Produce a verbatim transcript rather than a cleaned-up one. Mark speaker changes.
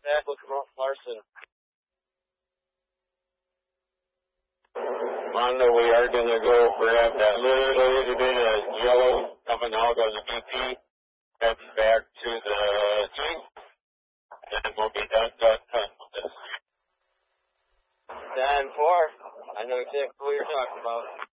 Speaker 1: Back with Larson.
Speaker 2: Mondo, we are going to go grab that little, little bit of yellow coming out of the B P. Head back to the Jeep. And we'll be done, done, done with this.
Speaker 1: ten four. I know exactly what you're talking about.